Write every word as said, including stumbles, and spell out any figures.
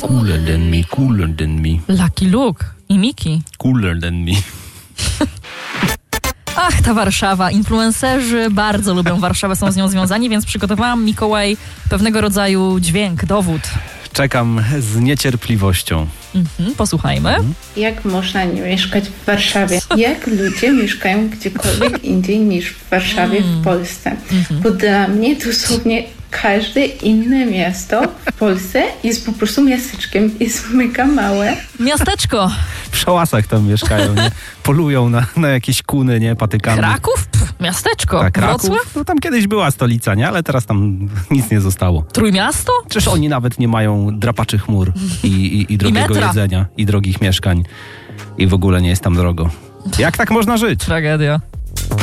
Cooler than me, cooler than me. Lucky Luke i Miki. Cooler than me. Ach, ta Warszawa. Influencerzy bardzo lubią Warszawę, są z nią związani, więc przygotowałam, Mikołaj, pewnego rodzaju dźwięk, dowód. Czekam z niecierpliwością. Mhm, posłuchajmy. Mhm. Jak można nie mieszkać w Warszawie? Jak ludzie mieszkają gdziekolwiek indziej niż w Warszawie, Mm. w Polsce? Mhm. Bo dla mnie dosłownie każde inne miasto w Polsce jest po prostu miasteczkiem, jest mega małe. Miasteczko. W szałasach tam mieszkają, nie? Polują na, na jakieś kuny, nie? Patykami. Kraków? Pff, miasteczko. Tak, Wrocław? Kraków? No tam kiedyś była stolica, nie? Ale teraz tam nic nie zostało. Trójmiasto? Przecież oni nawet nie mają drapaczy chmur i, i, i drogiego metra. jedzenia, i drogich mieszkań. I w ogóle nie jest tam drogo. Jak tak można żyć? Tragedia.